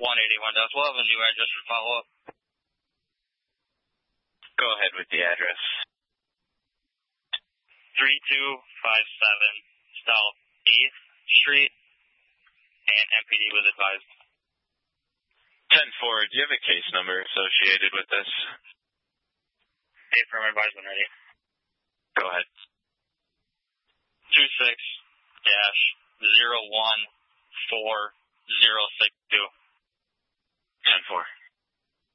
181 Dallas. We'll have a new address for follow-up. Go ahead with the address. 3257 South 8th Street, and MPD was advised. 10-4, do you have a case number associated with this? From advisement ready. Go ahead. 26-014-062. 10-4.